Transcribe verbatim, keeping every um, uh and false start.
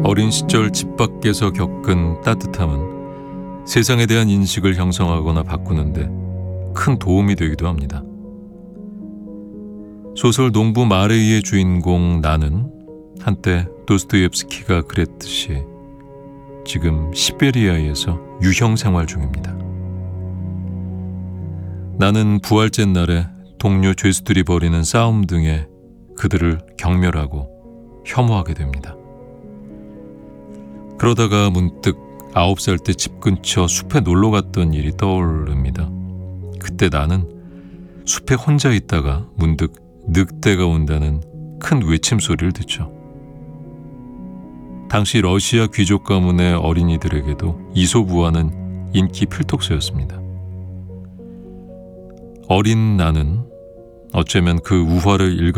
어린 시절 집 밖에서 겪은 따뜻함은 세상에 대한 인식을 형성하거나 바꾸는데 큰 도움이 되기도 합니다. 소설 농부 마레이의 주인공 나는 한때 도스토옙스키가 그랬듯이 지금 시베리아에서 유형 생활 중입니다. 나는 부활절 날에 동료 죄수들이 벌이는 싸움 등에 그들을 경멸하고 혐오하게 됩니다. 그러다가 문득 아홉 살 때 집 근처 숲에 놀러 갔던 일이 떠오릅니다. 그때 나는 숲에 혼자 있다가 문득 늑대가 온다는 큰 외침 소리를 듣죠. 당시 러시아 귀족 가문의 어린이들에게도 이솝우화는 인기 필독서였습니다. 어린 나는 어쩌면 그 우화를 읽은